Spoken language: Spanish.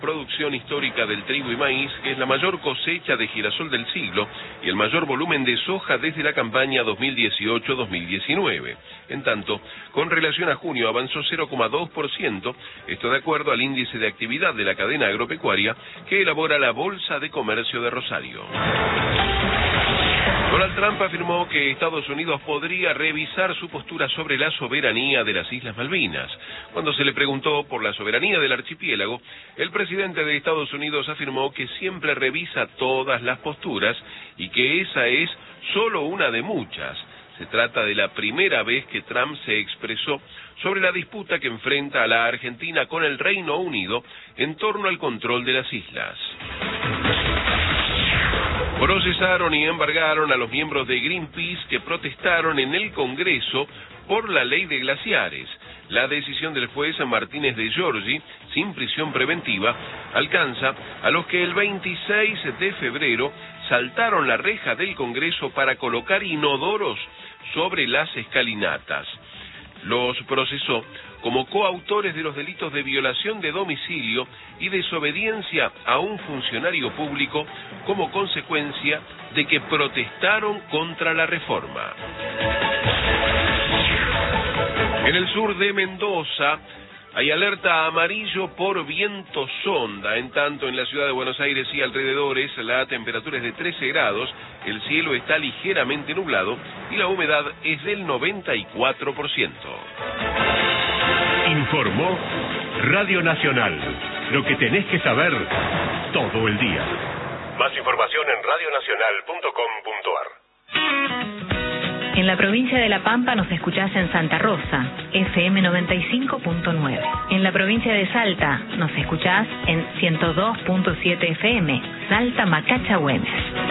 Producción histórica del trigo y maíz, que es la mayor cosecha de girasol del siglo y el mayor volumen de soja desde la campaña 2018-2019. En tanto, con relación a junio avanzó 0,2%, esto de acuerdo al índice de actividad de la cadena agropecuaria que elabora la Bolsa de Comercio de Rosario. Donald Trump afirmó que Estados Unidos podría revisar su postura sobre la soberanía de las Islas Malvinas. Cuando se le preguntó por la soberanía del archipiélago, el presidente de Estados Unidos afirmó que siempre revisa todas las posturas y que esa es solo una de muchas. Se trata de la primera vez que Trump se expresó sobre la disputa que enfrenta a la Argentina con el Reino Unido en torno al control de las islas. Procesaron y embargaron a los miembros de Greenpeace que protestaron en el Congreso por la ley de glaciares. La decisión del juez Martínez de Giorgi, sin prisión preventiva, alcanza a los que el 26 de febrero saltaron la reja del Congreso para colocar inodoros sobre las escalinatas. Los procesó como coautores de los delitos de violación de domicilio y desobediencia a un funcionario público como consecuencia de que protestaron contra la reforma. En el sur de Mendoza hay alerta amarillo por viento sonda. En tanto, en la ciudad de Buenos Aires y alrededores la temperatura es de 13 grados, el cielo está ligeramente nublado y la humedad es del 94%. Informó Radio Nacional. Lo que tenés que saber todo el día. Más información en radionacional.com.ar. En la provincia de La Pampa nos escuchás en Santa Rosa, FM 95.9. En la provincia de Salta nos escuchás en 102.7 FM, Salta Macachá Güemes.